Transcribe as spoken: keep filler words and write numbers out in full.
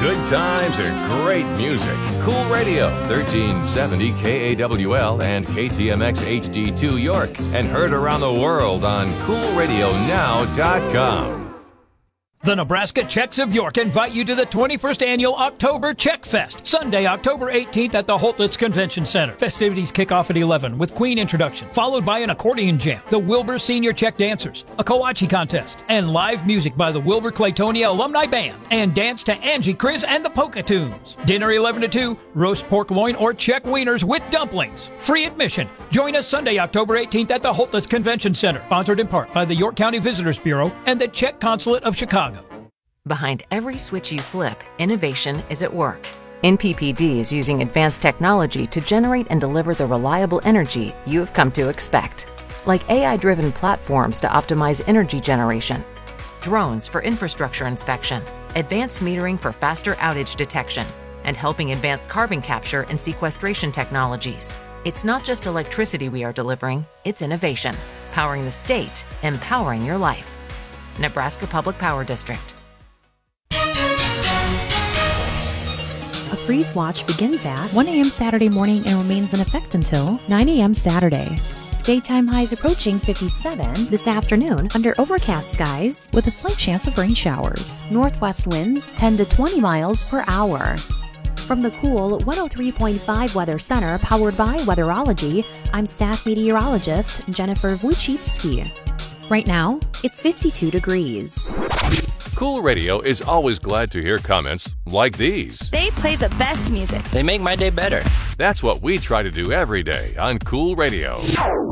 Good times and great music. Cool Radio, thirteen seventy K A W L and K T M X H D two York. And heard around the world on cool radio now dot com. The Nebraska Czechs of York invite you to the twenty-first Annual October Czech Fest, Sunday, October eighteenth at the Holtitz Convention Center. Festivities kick off at eleven with Queen introduction, followed by an accordion jam, the Wilbur Senior Czech Dancers, a Kowachi contest, and live music by the Wilbur Claytonia Alumni Band, and dance to Angie Kriz and the Polka Tunes. Dinner eleven to two, roast pork loin or Czech wieners with dumplings. Free admission. Join us Sunday, October eighteenth at the Holtitz Convention Center, sponsored in part by the York County Visitors Bureau and the Czech Consulate of Chicago. Behind every switch you flip, innovation is at work. N P P D is using advanced technology to generate and deliver the reliable energy you've come to expect. Like A I-driven platforms to optimize energy generation, drones for infrastructure inspection, advanced metering for faster outage detection, and helping advance carbon capture and sequestration technologies. It's not just electricity we are delivering, it's innovation. Powering the state, empowering your life. Nebraska Public Power District. A freeze watch begins at one a.m. Saturday morning and remains in effect until nine a.m. Saturday. Daytime highs approaching fifty-seven this afternoon under overcast skies with a slight chance of rain showers. Northwest winds ten to twenty miles per hour. From the Cool one oh three point five Weather Center, powered by Weatherology, I'm staff meteorologist Jennifer Wojcicki. Right now, it's fifty-two degrees. Cool Radio is always glad to hear comments like these. They play the best music. They make my day better. That's what we try to do every day on Cool Radio.